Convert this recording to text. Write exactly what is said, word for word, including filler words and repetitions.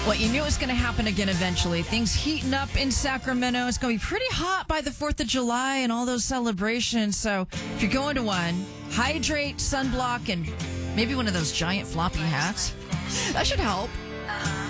Well, you knew it was going to happen again eventually. Things heating up in Sacramento. It's going to be pretty hot by the fourth of July and all those celebrations. So if you're going to one, hydrate, sunblock, and maybe one of those giant floppy hats. That should help.